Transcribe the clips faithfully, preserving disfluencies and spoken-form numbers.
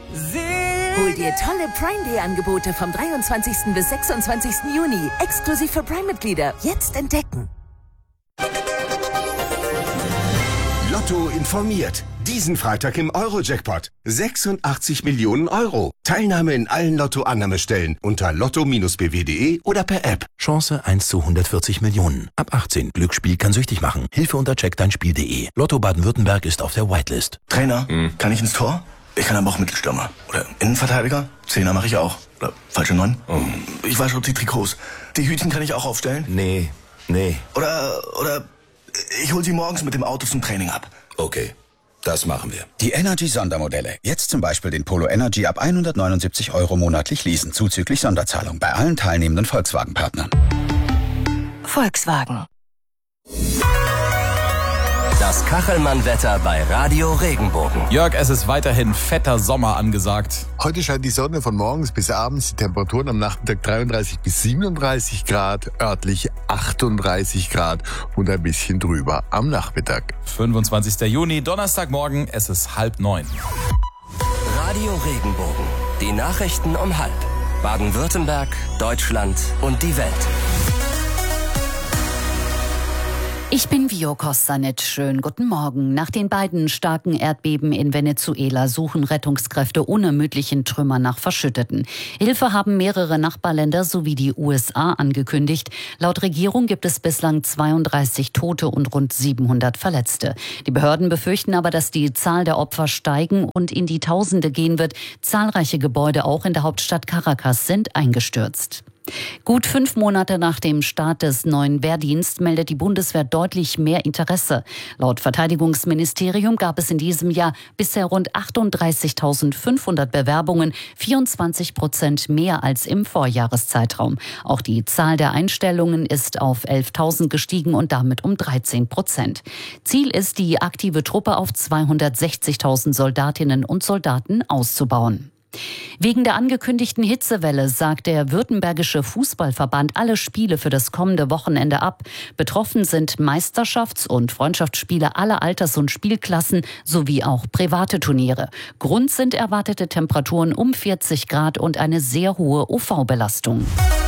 Hol dir tolle Prime-Day-Angebote vom dreiundzwanzigsten bis sechsundzwanzigsten Juni. Exklusiv für Prime-Mitglieder. Jetzt entdecken. Lotto informiert. Diesen Freitag im Euro-Jackpot. sechsundachtzig Millionen Euro. Teilnahme in allen Lotto-Annahmestellen unter lotto Bindestrich b w punkt de oder per App. Chance eins zu hundertvierzig Millionen. Ab achtzehn. Glücksspiel kann süchtig machen. Hilfe unter check dein spiel punkt de. Lotto Baden-Württemberg ist auf der Whitelist. Trainer, mhm. kann ich ins Tor? Ich kann aber auch Mittelstürmer. Oder Innenverteidiger? Zehner mache ich auch. Oder falsche Neun? Oh. Ich wasche die Trikots. Die Hütchen kann ich auch aufstellen? Nee, nee. Oder, oder ich hol sie morgens mit dem Auto zum Training ab. Okay, das machen wir. Die Energy-Sondermodelle. Jetzt zum Beispiel den Polo Energy ab hundertneunundsiebzig Euro monatlich leasen, zuzüglich Sonderzahlung bei allen teilnehmenden Volkswagen-Partnern. Volkswagen. Das Kachelmann-Wetter bei Radio Regenbogen. Jörg, es ist weiterhin fetter Sommer angesagt. Heute scheint die Sonne von morgens bis abends. Die Temperaturen am Nachmittag dreiunddreißig bis siebenunddreißig Grad, örtlich achtunddreißig Grad und ein bisschen drüber am Nachmittag. fünfundzwanzigsten Juni, Donnerstagmorgen, es ist halb neun. Radio Regenbogen. Die Nachrichten um halb. Baden-Württemberg, Deutschland und die Welt. Ich bin Vio Kostanic. Schönen guten Morgen. Nach den beiden starken Erdbeben in Venezuela suchen Rettungskräfte unermüdlichen Trümmer nach Verschütteten. Hilfe haben mehrere Nachbarländer sowie die U S A angekündigt. Laut Regierung gibt es bislang zweiunddreißig Tote und rund siebenhundert Verletzte. Die Behörden befürchten aber, dass die Zahl der Opfer steigen und in die Tausende gehen wird. Zahlreiche Gebäude auch in der Hauptstadt Caracas sind eingestürzt. Gut fünf Monate nach dem Start des neuen Wehrdienst meldet die Bundeswehr deutlich mehr Interesse. Laut Verteidigungsministerium gab es in diesem Jahr bisher rund achtunddreißigtausendfünfhundert Bewerbungen, vierundzwanzig Prozent mehr als im Vorjahreszeitraum. Auch die Zahl der Einstellungen ist auf elftausend gestiegen und damit um dreizehn Prozent. Ziel ist, die aktive Truppe auf zweihundertsechzigtausend Soldatinnen und Soldaten auszubauen. Wegen der angekündigten Hitzewelle sagt der Württembergische Fußballverband alle Spiele für das kommende Wochenende ab. Betroffen sind Meisterschafts- und Freundschaftsspiele aller Alters- und Spielklassen sowie auch private Turniere. Grund sind erwartete Temperaturen um vierzig Grad und eine sehr hohe U V-Belastung.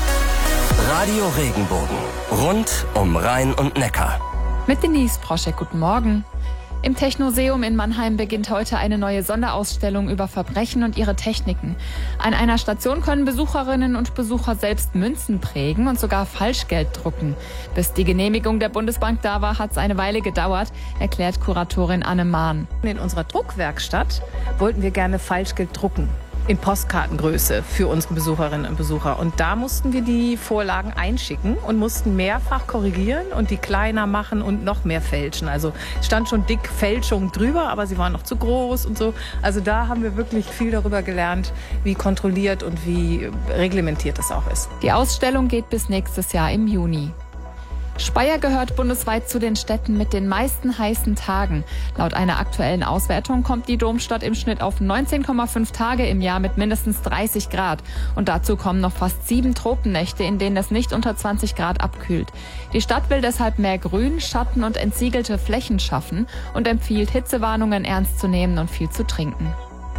Radio Regenbogen. Rund um Rhein und Neckar. Mit Denise Proschek, guten Morgen. Im Technoseum in Mannheim beginnt heute eine neue Sonderausstellung über Verbrechen und ihre Techniken. An einer Station können Besucherinnen und Besucher selbst Münzen prägen und sogar Falschgeld drucken. Bis die Genehmigung der Bundesbank da war, hat es eine Weile gedauert, erklärt Kuratorin Anne Mahn. In unserer Druckwerkstatt wollten wir gerne Falschgeld drucken. In Postkartengröße für unsere Besucherinnen und Besucher. Und da mussten wir die Vorlagen einschicken und mussten mehrfach korrigieren und die kleiner machen und noch mehr fälschen. Also stand schon dick Fälschung drüber, aber sie waren noch zu groß und so. Also da haben wir wirklich viel darüber gelernt, wie kontrolliert und wie reglementiert das auch ist. Die Ausstellung geht bis nächstes Jahr im Juni. Speyer gehört bundesweit zu den Städten mit den meisten heißen Tagen. Laut einer aktuellen Auswertung kommt die Domstadt im Schnitt auf neunzehn Komma fünf Tage im Jahr mit mindestens dreißig Grad. Und dazu kommen noch fast sieben Tropennächte, in denen es nicht unter zwanzig Grad abkühlt. Die Stadt will deshalb mehr Grün, Schatten und entsiegelte Flächen schaffen und empfiehlt, Hitzewarnungen ernst zu nehmen und viel zu trinken.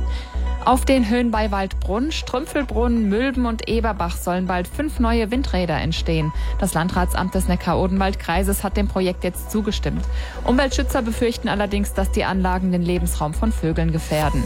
Auf den Höhen bei Waldbrunn, Strümpfelbrunn, Mülben und Eberbach sollen bald fünf neue Windräder entstehen. Das Landratsamt des Neckar-Odenwald-Kreises hat dem Projekt jetzt zugestimmt. Umweltschützer befürchten allerdings, dass die Anlagen den Lebensraum von Vögeln gefährden.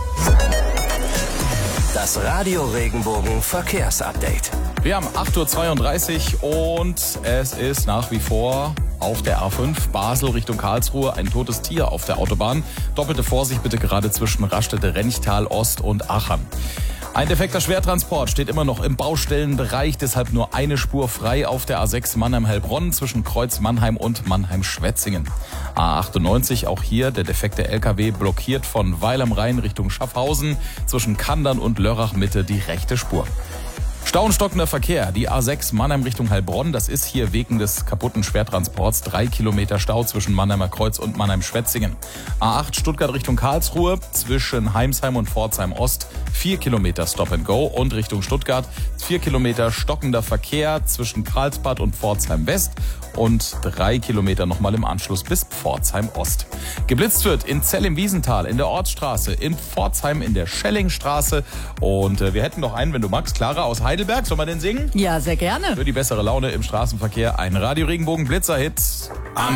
Das Radio Regenbogen Verkehrsupdate. Wir haben acht Uhr zweiunddreißig und es ist nach wie vor auf der A fünf Basel Richtung Karlsruhe ein totes Tier auf der Autobahn. Doppelte Vorsicht bitte gerade zwischen Raststätte Renchtal Ost und Achern. Ein defekter Schwertransport steht immer noch im Baustellenbereich, deshalb nur eine Spur frei auf der A sechs Mannheim-Heilbronn zwischen Kreuz Mannheim und Mannheim-Schwetzingen. A achtundneunzig, auch hier der defekte L K W blockiert von Weil am Rhein Richtung Schaffhausen zwischen Kandern und Lörrach Mitte die rechte Spur. Stau und stockender Verkehr. Die A sechs Mannheim Richtung Heilbronn. Das ist hier wegen des kaputten Schwertransports. Drei Kilometer Stau zwischen Mannheimer Kreuz und Mannheim-Schwetzingen. A acht Stuttgart Richtung Karlsruhe. Zwischen Heimsheim und Pforzheim Ost. Vier Kilometer Stop and Go. Und Richtung Stuttgart. Vier Kilometer stockender Verkehr zwischen Karlsbad und Pforzheim West. Und drei Kilometer nochmal im Anschluss bis Pforzheim Ost. Geblitzt wird in Zell im Wiesental, in der Ortsstraße, in Pforzheim in der Schellingstraße. Und äh, wir hätten noch einen, wenn du magst, Clara aus Heidelberg. Sollen wir den singen? Ja, sehr gerne. Für die bessere Laune im Straßenverkehr ein Radio Regenbogen Blitzer-Hit.